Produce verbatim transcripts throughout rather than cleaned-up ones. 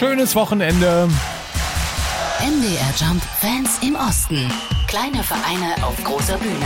schönes Wochenende. M D R Jump Fans im Osten. Kleine Vereine auf großer Bühne.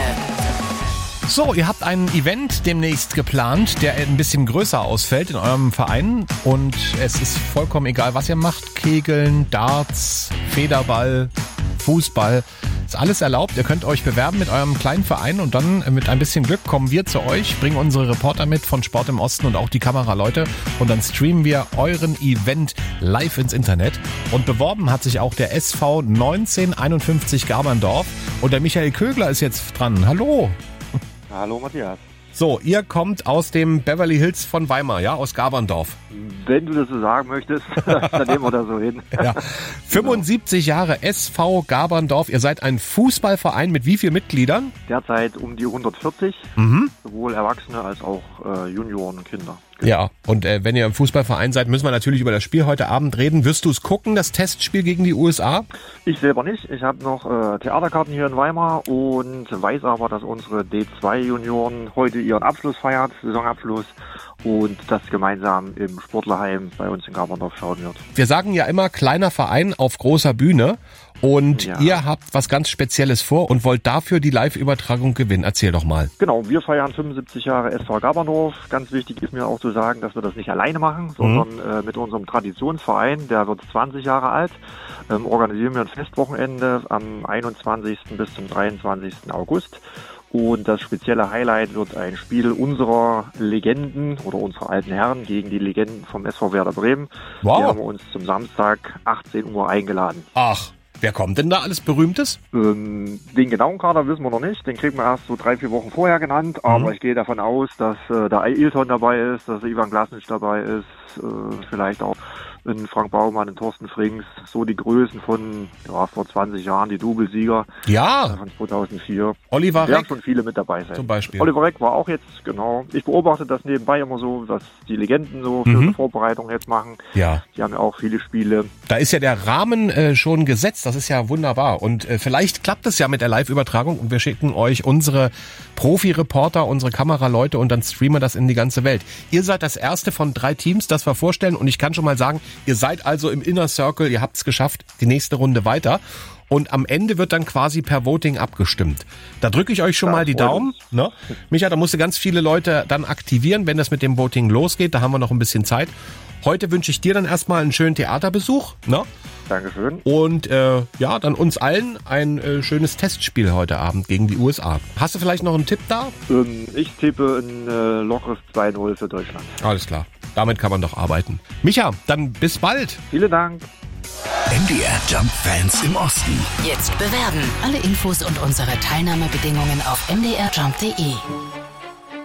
So, ihr habt ein Event demnächst geplant, der ein bisschen größer ausfällt in eurem Verein. Und es ist vollkommen egal, was ihr macht. Kegeln, Darts, Federball, Fußball. Ist alles erlaubt. Ihr könnt euch bewerben mit eurem kleinen Verein und dann mit ein bisschen Glück kommen wir zu euch, bringen unsere Reporter mit von Sport im Osten und auch die Kameraleute und dann streamen wir euren Event live ins Internet. Und beworben hat sich auch der S V neunzehnhunderteinundfünfzig Gaberndorf und der Michael Kögler ist jetzt dran. Hallo. Hallo Matthias. So, ihr kommt aus dem Beverly Hills von Weimar, ja, aus Gaberndorf. Wenn du das so sagen möchtest, dann nehmen wir das so hin. Ja. fünfundsiebzig Jahre S V Gaberndorf. Ihr seid ein Fußballverein mit wie vielen Mitgliedern? Derzeit um die hundertvierzig, Mhm. sowohl Erwachsene als auch äh, Junioren und Kinder. Ja, und äh, wenn ihr im Fußballverein seid, müssen wir natürlich über das Spiel heute Abend reden. Wirst du es gucken, das Testspiel gegen die U S A? Ich selber nicht. Ich habe noch äh, Theaterkarten hier in Weimar und weiß aber, dass unsere D zwei Junioren heute ihren Abschluss feiert, Saisonabschluss, und das gemeinsam im Sportlerheim bei uns in Gaberndorf schauen wird. Wir sagen ja immer, kleiner Verein auf großer Bühne. Und Ja. ihr habt was ganz Spezielles vor und wollt dafür die Live-Übertragung gewinnen. Erzähl doch mal. Genau, wir feiern fünfundsiebzig Jahre S V Gaberndorf. Ganz wichtig ist mir auch zu sagen, dass wir das nicht alleine machen, sondern äh, mit unserem Traditionsverein, der wird zwanzig Jahre alt, ähm, organisieren wir ein Festwochenende am einundzwanzigsten bis zum dreiundzwanzigsten August. Und das spezielle Highlight wird ein Spiel unserer Legenden oder unserer alten Herren gegen die Legenden vom S V Werder Bremen. Wow. Die haben wir uns zum Samstag achtzehn Uhr eingeladen. Ach, wer kommt denn da alles Berühmtes? Ähm, den genauen Kader wissen wir noch nicht, den kriegen wir erst so drei, vier Wochen vorher genannt, aber ich gehe davon aus, dass äh, da Ailton dabei ist, dass Ivan Glasnic dabei ist, äh, vielleicht auch ein Frank Baumann, ein Thorsten Frings, so die Größen von ja, vor zwanzig Jahren, die Doublesieger Ja, von zweitausendvier. Oliver Da werden Reck schon viele mit dabei sein. zum Beispiel. Oliver Reck war auch jetzt, genau. Ich beobachte das nebenbei immer so, was die Legenden so für Mhm. eine Vorbereitung jetzt machen. Ja, Die haben ja auch viele Spiele. da ist ja der Rahmen äh, schon gesetzt. Das ist ja wunderbar. Und äh, vielleicht klappt es ja mit der Live-Übertragung und wir schicken euch unsere Profi-Reporter, unsere Kameraleute und dann streamen das in die ganze Welt. Ihr seid das erste von drei Teams, das wir vorstellen. Und ich kann schon mal sagen, ihr seid also im Inner Circle, ihr habt es geschafft, die nächste Runde weiter. Und am Ende wird dann quasi per Voting abgestimmt. Da drücke ich euch schon Ja, mal die freut Daumen. Ne? Micha, da musst du ganz viele Leute dann aktivieren, wenn das mit dem Voting losgeht. Da haben wir noch ein bisschen Zeit. Heute wünsche ich dir dann erstmal einen schönen Theaterbesuch. Ne? Dankeschön. Und äh, ja, dann uns allen ein äh, schönes Testspiel heute Abend gegen die U S A. Hast du vielleicht noch einen Tipp da? Ähm, ich tippe ein äh, lockeres zwei null für Deutschland. Alles klar. Damit kann man doch arbeiten. Micha, dann bis bald. Vielen Dank. M D R Jump Fans im Osten. Jetzt bewerben. Alle Infos und unsere Teilnahmebedingungen auf m d r jump punkt d e.